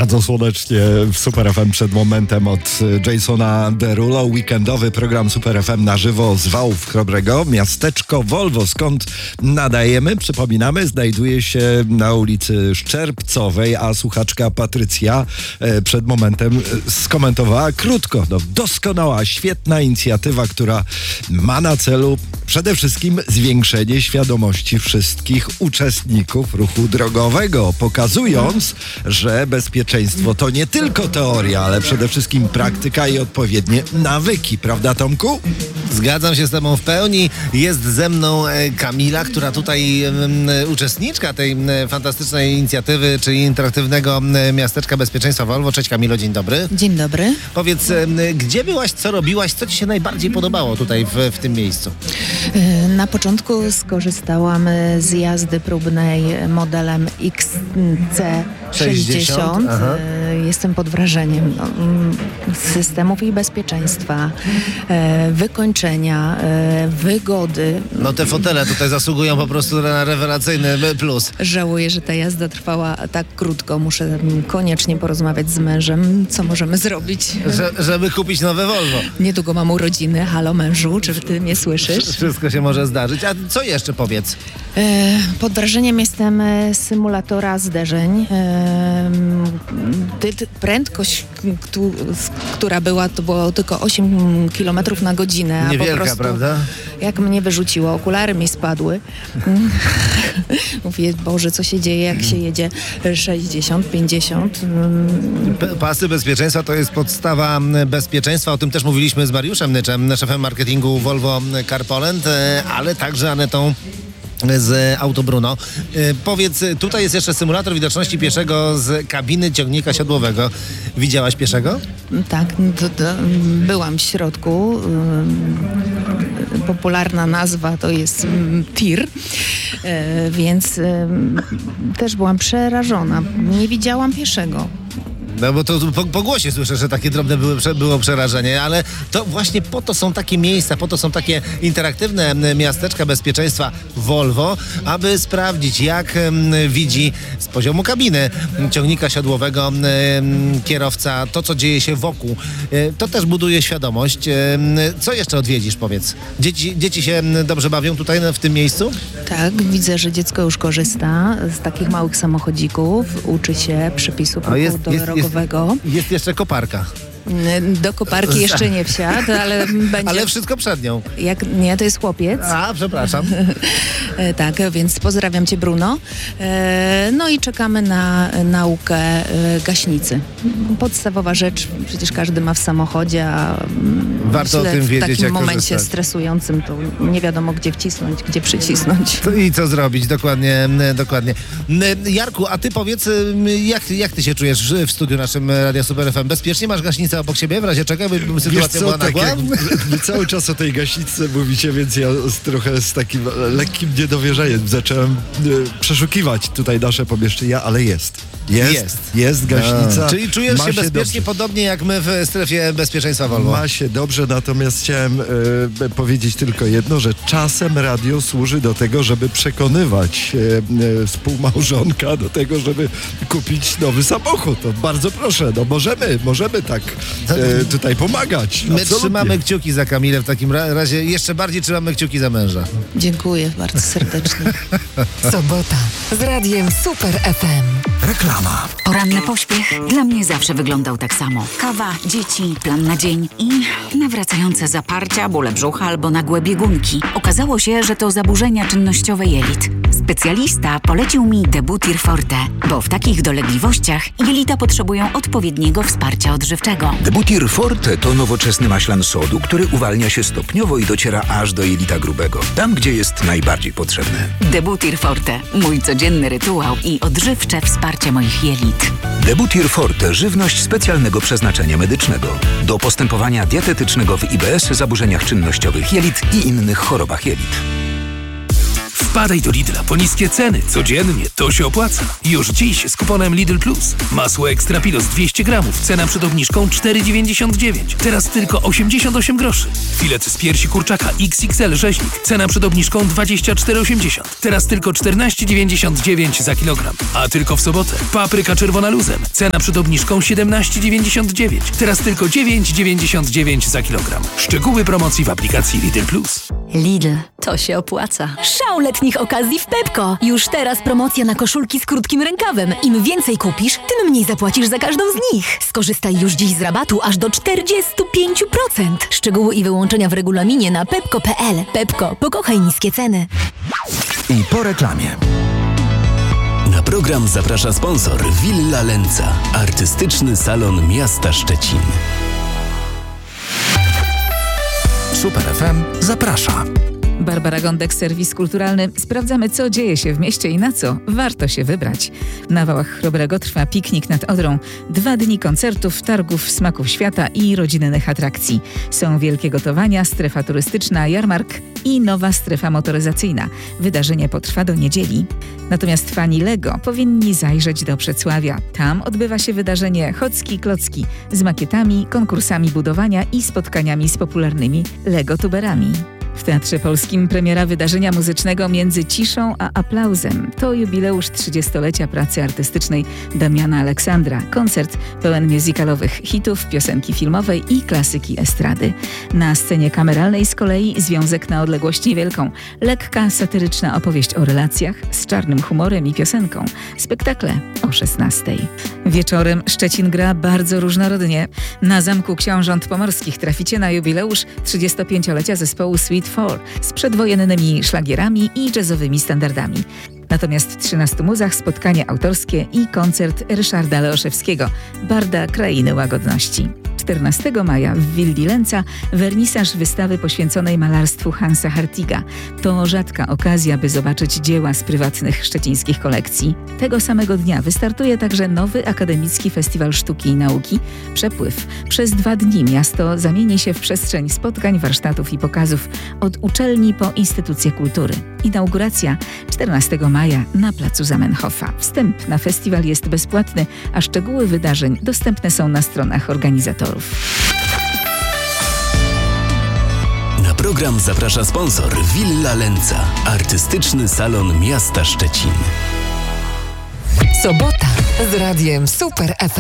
bardzo słonecznie w Super FM przed momentem od Jasona Derulo. Weekendowy program Super FM na żywo z Wałów Chrobrego. Miasteczko Volvo, skąd nadajemy, przypominamy, znajduje się na ulicy Szczerbcowej, a słuchaczka Patrycja przed momentem skomentowała krótko. Doskonała, świetna inicjatywa, która ma na celu przede wszystkim zwiększenie świadomości wszystkich uczestników ruchu drogowego, pokazując, że bezpieczeństwo to nie tylko teoria, ale przede wszystkim praktyka i odpowiednie nawyki. Prawda, Tomku? Zgadzam się z tobą w pełni. Jest ze mną Kamila, która tutaj uczestniczka tej fantastycznej inicjatywy, czyli interaktywnego miasteczka bezpieczeństwa Volvo. Cześć Kamilo, dzień dobry. Dzień dobry. Powiedz, gdzie byłaś, co robiłaś, co ci się najbardziej podobało tutaj w tym miejscu? Na początku skorzystałam z jazdy próbnej modelem XC60. Jestem pod wrażeniem systemów i bezpieczeństwa, wykończenia, wygody. No te fotele tutaj zasługują po prostu na rewelacyjny plus. Żałuję, że ta jazda trwała tak krótko. Muszę koniecznie porozmawiać z mężem, co możemy zrobić. Żeby kupić nowe Volvo. Niedługo mam urodziny. Halo mężu, czy ty mnie słyszysz? Wszystko się może zdarzyć. A co jeszcze powiedz? Pod wrażeniem jestem symulatora zderzeń. Prędkość, która była, to było tylko 8 km na godzinę. Niewielka, a po prostu, prawda? Jak mnie wyrzuciło, okulary mi spadły. Mówię, Boże, co się dzieje, jak się jedzie 60, 50. Pasy bezpieczeństwa to jest podstawa bezpieczeństwa. O tym też mówiliśmy z Mariuszem Nyczem, szefem marketingu Volvo Car Poland, ale także Anetą z Auto Bruno. Powiedz, tutaj jest jeszcze symulator widoczności pieszego z kabiny ciągnika siodłowego. Widziałaś pieszego? Tak, byłam w środku. Popularna nazwa to jest TIR, więc też byłam przerażona. Nie widziałam pieszego. No bo to po głosie słyszę, że takie drobne było przerażenie, ale to właśnie po to są takie miejsca, po to są takie interaktywne miasteczka bezpieczeństwa Volvo, aby sprawdzić, jak widzi z poziomu kabiny ciągnika siodłowego kierowca to, co dzieje się wokół. To też buduje świadomość. Co jeszcze odwiedzisz, powiedz? Dzieci się dobrze bawią tutaj w tym miejscu? Tak, widzę, że dziecko już korzysta z takich małych samochodzików, uczy się przepisów ruchu drogowego. Jest jeszcze koparka. Do koparki jeszcze nie wsiadł, ale będzie... Ale wszystko przed nią. Nie, to jest chłopiec. A, przepraszam. Tak, więc pozdrawiam cię, Bruno. No i czekamy na naukę gaśnicy. Podstawowa rzecz, przecież każdy ma w samochodzie, a warto o tym wiedzieć, w takim jak momencie korzystać. Stresującym to nie wiadomo, gdzie wcisnąć, gdzie przycisnąć. I co zrobić, dokładnie. Jarku, a ty powiedz, jak ty się czujesz w studiu naszym Radia Super FM? Bezpiecznie masz gaśnicę obok siebie, w razie czego by sytuacja była nagła? Wy cały czas o tej gaśnicy mówicie, więc ja trochę z takim lekkim niedowierzeniem zacząłem przeszukiwać tutaj nasze pomieszczenia, ale jest gaśnica. Czyli czujesz się bezpiecznie podobnie jak my w strefie bezpieczeństwa Volvo? Ma się dobrze, natomiast chciałem powiedzieć tylko jedno, że czasem radio służy do tego, żeby przekonywać współmałżonka do tego, żeby kupić nowy samochód. To bardzo proszę, możemy tak tutaj pomagać. My Absolutnie. trzymamy kciuki za Kamilę w takim razie, jeszcze bardziej trzymamy kciuki za męża. Dziękuję bardzo serdecznie. Sobota z Radiem Super FM. Reklama. Poranny pośpiech dla mnie zawsze wyglądał tak samo. Kawa, dzieci, plan na dzień i nawracające zaparcia, bóle brzucha albo nagłe biegunki. Okazało się, że to zaburzenia czynnościowe jelit. Specjalista polecił mi Debutir Forte, bo w takich dolegliwościach jelita potrzebują odpowiedniego wsparcia odżywczego. Debutir Forte to nowoczesny maślan sodu, który uwalnia się stopniowo i dociera aż do jelita grubego, tam gdzie jest najbardziej potrzebny. Debutir Forte, mój codzienny rytuał i odżywcze wsparcie moich jelit. Debutir Forte, żywność specjalnego przeznaczenia medycznego. Do postępowania dietetycznego w IBS, zaburzeniach czynnościowych jelit i innych chorobach jelit. W Wpadaj do Lidla po niskie ceny. Codziennie to się opłaca. Już dziś z kuponem Lidl Plus. Masło Extra Pilos 200 gramów. Cena przed obniżką 4,99. Teraz tylko 88 groszy. Filet z piersi kurczaka XXL rzeźnik. Cena przed obniżką 24,80. Teraz tylko 14,99 za kilogram. A tylko w sobotę. Papryka czerwona luzem. Cena przed obniżką 17,99. Teraz tylko 9,99 za kilogram. Szczegóły promocji w aplikacji Lidl Plus. Lidl, to się opłaca. Szał letnich okazji w Pepco. Już teraz promocja na koszulki z krótkim rękawem. Im więcej kupisz, tym mniej zapłacisz za każdą z nich. Skorzystaj już dziś z rabatu aż do 45%. Szczegóły i wyłączenia w regulaminie na pepco.pl. Pepco, pokochaj niskie ceny. I po reklamie. Na program zaprasza sponsor Villa Lenca, artystyczny salon miasta Szczecin. Super FM zaprasza. Barbara Gądek, serwis kulturalny. Sprawdzamy, co dzieje się w mieście i na co warto się wybrać. Na Wałach Chrobrego trwa piknik nad Odrą. 2 dni koncertów, targów, smaków świata i rodzinnych atrakcji. Są wielkie gotowania, strefa turystyczna, jarmark i nowa strefa motoryzacyjna. Wydarzenie potrwa do niedzieli. Natomiast fani Lego powinni zajrzeć do Przedsławia. Tam odbywa się wydarzenie Chocki Klocki z makietami, konkursami budowania i spotkaniami z popularnymi Lego-tuberami. W Teatrze Polskim premiera wydarzenia muzycznego Między ciszą a aplauzem. To jubileusz 30-lecia pracy artystycznej Damiana Aleksandra. Koncert pełen musicalowych hitów, piosenki filmowej i klasyki estrady. Na scenie kameralnej z kolei Związek na odległość niewielką. Lekka, satyryczna opowieść o relacjach z czarnym humorem i piosenką. Spektakle o 16:00. Wieczorem Szczecin gra bardzo różnorodnie. Na Zamku Książąt Pomorskich traficie na jubileusz 35-lecia zespołu Sweet Four z przedwojennymi szlagierami i jazzowymi standardami. Natomiast w 13 Muzach spotkanie autorskie i koncert Ryszarda Leoszewskiego, barda Krainy Łagodności. 14 maja w Willi Lenca wernisaż wystawy poświęconej malarstwu Hansa Hartiga. To rzadka okazja, by zobaczyć dzieła z prywatnych szczecińskich kolekcji. Tego samego dnia wystartuje także nowy akademicki festiwal sztuki i nauki Przepływ. Przez 2 dni miasto zamieni się w przestrzeń spotkań, warsztatów i pokazów od uczelni po instytucje kultury. Inauguracja 14 maja na placu Zamenhofa. Wstęp na festiwal jest bezpłatny, a szczegóły wydarzeń dostępne są na stronach organizatorów. Na program zaprasza sponsor Villa Lenca, artystyczny salon miasta Szczecin. Sobota z radiem Super FM.